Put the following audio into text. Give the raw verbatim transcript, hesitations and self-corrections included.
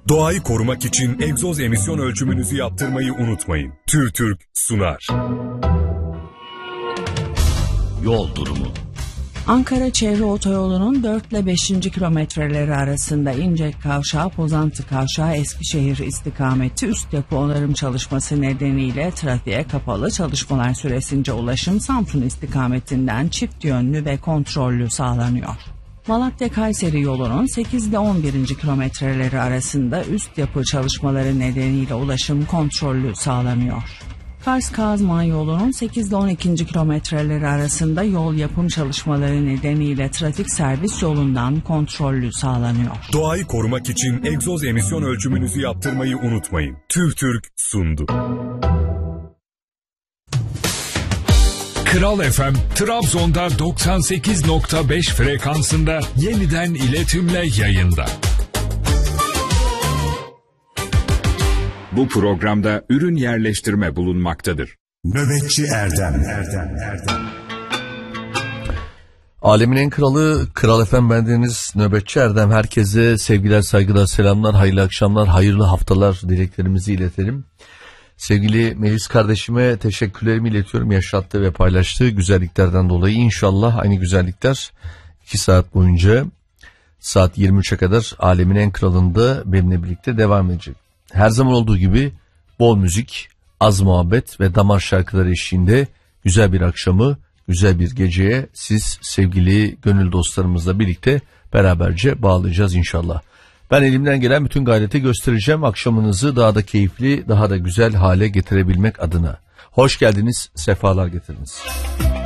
Doğayı korumak için egzoz emisyon ölçümünüzü yaptırmayı unutmayın. TÜRTÜRK sunar. Yol durumu. Ankara Çevre Otoyolu'nun dört ile beşinci kilometreleri arasında İncek Kavşağı, Pozantı Kavşağı, Eskişehir istikameti üst yapı onarım çalışması nedeniyle trafiğe kapalı. Çalışmalar süresince ulaşım Samsun istikametinden çift yönlü ve kontrollü sağlanıyor. Malatya-Kayseri yolunun sekiz ile on birinci kilometreleri arasında üst yapı çalışmaları nedeniyle ulaşım kontrollü sağlanıyor. Kars-Kazman yolunun sekiz ile on ikinci kilometreleri arasında yol yapım çalışmaları nedeniyle trafik servis yolundan kontrollü sağlanıyor. Doğayı korumak için egzoz emisyon ölçümünüzü yaptırmayı unutmayın. TÜRTÜRK sundu. Kral F M, Trabzon'da doksan sekiz nokta beş frekansında yeniden iletimle yayında. Bu programda ürün yerleştirme bulunmaktadır. Nöbetçi Erdem Erdem Erdem. Alemin en kralı Kral F M, bendeniz Nöbetçi Erdem. Herkese sevgiler, saygılar, selamlar, hayırlı akşamlar, hayırlı haftalar dileklerimizi iletelim. Sevgili Melis kardeşime teşekkürlerimi iletiyorum. Yaşattığı ve paylaştığı güzelliklerden dolayı. İnşallah aynı güzellikler iki saat boyunca saat yirmi üçe kadar Alemin en kralında benimle birlikte devam edecek. Her zaman olduğu gibi bol müzik, az muhabbet ve damar şarkıları eşliğinde güzel bir akşamı, güzel bir geceye siz sevgili gönül dostlarımızla birlikte beraberce bağlayacağız inşallah. Ben elimden gelen bütün gayreti göstereceğim akşamınızı daha da keyifli, daha da güzel hale getirebilmek adına. Hoş geldiniz, sefalar getirdiniz.